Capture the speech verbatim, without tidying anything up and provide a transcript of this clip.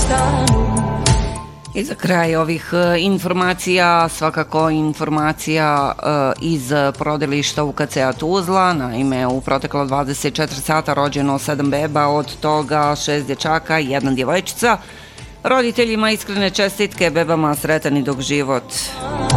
I za kraj ovih informacija, svakako informacija iz porodilišta U K C-a Tuzla. Naime, u proteklo dvadeset četiri sata rođeno sedam beba, od toga šest dječaka i jedna djevojčica. Roditeljima iskrene čestitke, bebama sretan i dug život.